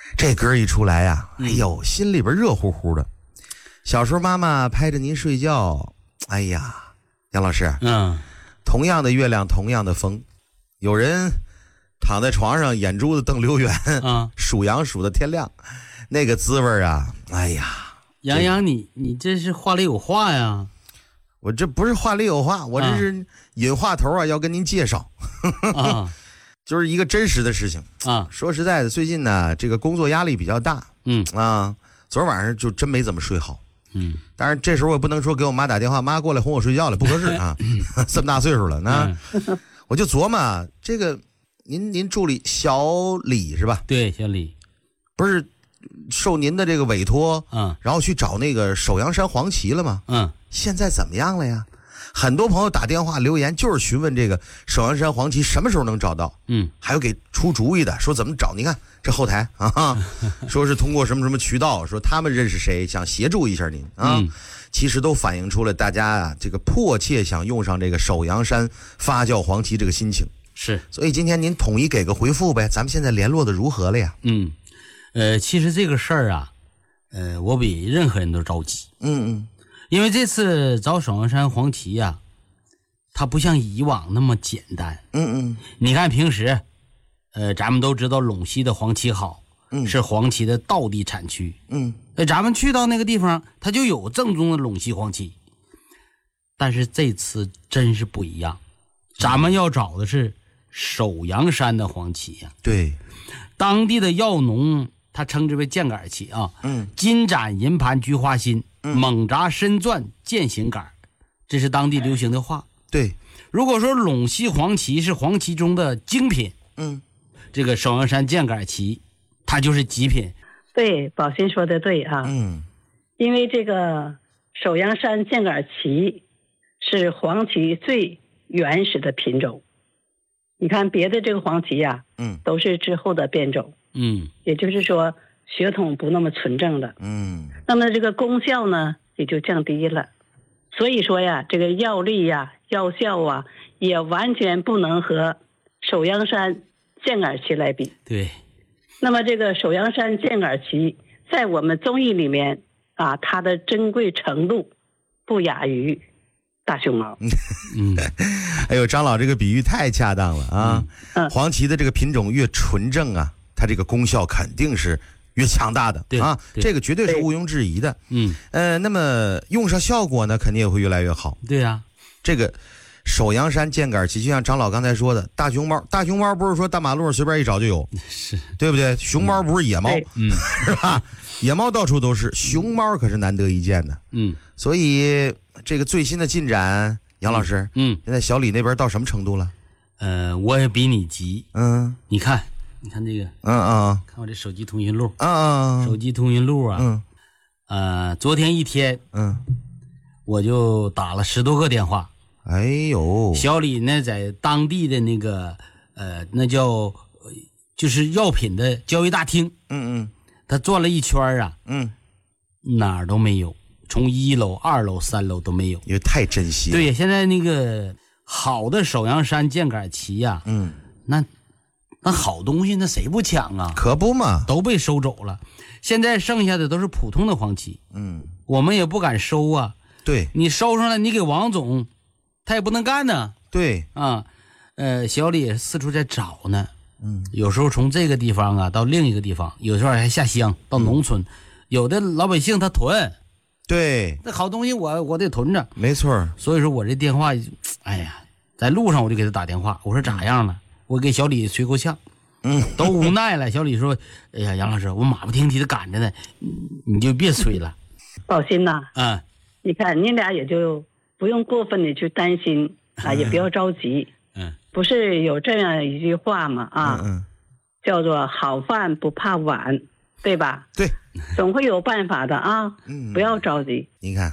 这歌一出来呀，哎呦，心里边热乎乎的。小时候妈妈拍着您睡觉，哎呀，杨老师，同样的月亮，同样的风，有人躺在床上眼珠子瞪溜圆，数羊数的天亮，那个滋味啊，哎呀， 杨洋，你这是话里有话呀？ 我这不是话里有话，我这是引话头啊，要跟您介绍就是一个真实的事情啊。说实在的，最近呢，这个工作压力比较大，昨晚上就真没怎么睡好，当然这时候我也不能说给我妈打电话，妈过来哄我睡觉了，不合适啊，这么大岁数了，那我就琢磨这个，您助理小李是吧？ 对，小李， 不是受您的这个委托，然后去找那个首阳山黄芪了吗？现在怎么样了呀？很多朋友打电话留言就是询问这个首阳山黄芪什么时候能找到，还有给出主意的，说怎么找，你看这后台啊，说是通过什么什么渠道，说他们认识谁，想协助一下您啊，其实都反映出了大家啊这个迫切想用上这个首阳山发酵黄芪这个心情。 是， 所以今天您统一给个回复呗，咱们现在联络的如何了呀？ 其实这个事儿啊，我比任何人都着急。因为这次找首阳山黄芪呀，它不像以往那么简单。你看平时，咱们都知道陇西的黄芪好，是黄芪的道地产区。咱们去到那个地方，它就有正宗的陇西黄芪。但是这次真是不一样，咱们要找的是首阳山的黄芪呀。 对， 当地的药农他称之为箭杆芪啊，金盏银盘菊花心，猛扎深钻剑形杆，这是当地流行的话。 对， 如果说陇西黄芪是黄芪中的精品，这个首阳山箭杆芪它就是极品。 对，宝鑫说的对啊，因为这个首阳山箭杆芪是黄芪最原始的品种。你看别的这个黄芪呀，都是之后的变种，也就是说血统不那么纯正的，那么这个功效呢也就降低了。所以说呀，这个药力呀、药效啊，也完全不能和首阳山箭杆芪来比。 对。 那么这个首阳山箭杆芪在我们中医里面啊，它的珍贵程度不亚于大熊猫。 哎呦，张老这个比喻太恰当了啊！黄芪的这个品种越纯正啊，它这个功效肯定是越强大的啊，这个绝对是毋庸置疑的。那么用上效果呢，肯定也会越来越好。 对呀， 这个首阳山箭杆芪就像张老刚才说的，大熊猫不是说大马路上随便一找就有， 是对不对？熊猫不是野猫，是吧？野猫到处都是，熊猫可是难得一见的。所以这个最新的进展，杨老师，现在小李那边到什么程度了？ 我也比你急。你看这个，看我这手机通讯录，手机通讯录啊，昨天一天，我就打了10多个电话。 哎呦， 小李呢在当地的那个那叫就是药品的交易大厅，他转了一圈啊，哪儿都没有，从1楼、2楼、3楼都没有， 因为太珍惜了。 对，现在那个好的首阳山箭杆芪呀，那好东西那谁不抢啊？ 可不嘛， 都被收走了，现在剩下的都是普通的黄芪，我们也不敢收啊。 对， 你收上来，你给王总，他也不能干呢。 对啊，小李也四处在找呢。有时候从这个地方啊到另一个地方，有时候还下乡到农村，有的老百姓他囤， 对， 那好东西我得囤着， 没错。 所以说我这电话，哎呀，在路上我就给他打电话，我说咋样了？我给小李吹够呛，都无奈了。小李说：“哎呀，杨老师，我马不停蹄的赶着呢，你就别催了。” 宝鑫呐，你看你俩也就不用过分的去担心啊，也不要着急。不是有这样一句话吗？叫做好饭不怕晚，对吧？ 对， 总会有办法的啊，不要着急。 你看。